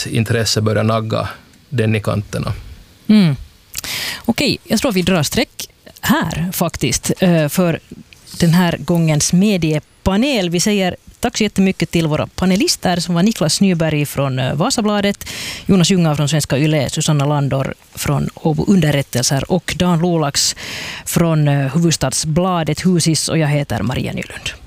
intresse börjar nagga den i kanterna. Okej, jag tror vi drar streck här faktiskt för den här gångens mediepanel. Vi säger tack så jättemycket till våra panelister som var Niklas Nyberg från Vasabladet, Jonas Junga från Svenska Yle, Susanna Landor från Åbo Underrättelser och Dan Lolax från Hufvudstadsbladet Husis, och jag heter Maria Nylund.